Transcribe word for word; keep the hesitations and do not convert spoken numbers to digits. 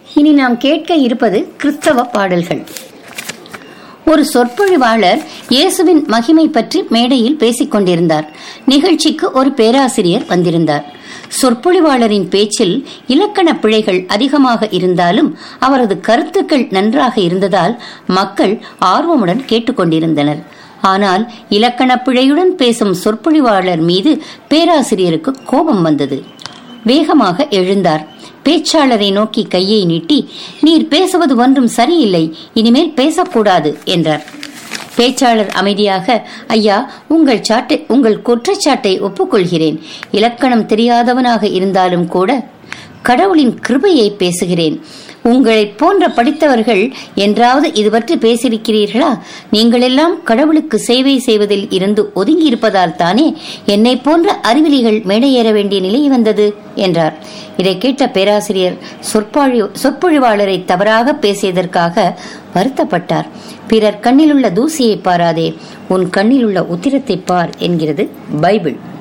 இனி நாம் கேட்க இருப்பது கிறிஸ்தவ பாடல்கள். ஒரு சொற்பொழிவாளர் இயேசுவின் மகிமை பற்றி மேடையில் பேசிக் கொண்டிருந்தார். நிகழ்ச்சிக்கு ஒரு பேராசிரியர் வந்திருந்தார். சொற்பொழிவாளரின் பேச்சில் இலக்கண பிழைகள் அதிகமாக இருந்தாலும் அவரது கருத்துக்கள் நன்றாக இருந்ததால் மக்கள் ஆர்வமுடன் கேட்டுக்கொண்டிருந்தனர். ஆனால் இலக்கண பிழையுடன் பேசும் சொற்பொழிவாளர் மீது பேராசிரியருக்கு கோபம் வந்தது. வேகமாக எழுந்தார். பேச்சாளரை நோக்கி கையை நீட்டி, நீர் பேசுவது ஒன்றும் சரியில்லை, இனிமேல் பேசக்கூடாது என்றார். பேச்சாளர் அமைதியாக, ஐயா, உங்கள் சாட்டை உங்கள் குற்றச்சாட்டை ஒப்புக்கொள்கிறேன். இலக்கணம் தெரியாதவனாக இருந்தாலும் கூட கடவுளின் கிருபையை பேசுகிறேன். உங்களை போன்ற படித்தவர்கள் என்றாவது இது பற்றி பேசியிருக்கிறீர்களா? நீங்கள் எல்லாம் கடவுளுக்கு சேவை செய்வதில் இருந்து ஒதுங்கி இருப்பதால் தானே என்னை போன்ற அறிவிலிகள் மேடையேற வேண்டிய நிலை வந்தது என்றார். இதை கேட்ட பேராசிரியர் சொற்பொழி சொற்பொழிவாளரை தவறாக பேசியதற்காக வருத்தப்பட்டார். பிறர் கண்ணிலுள்ள தூசியை பாராதே, உன் கண்ணிலுள்ள உத்திரத்தை பார் என்கிறது பைபிள்.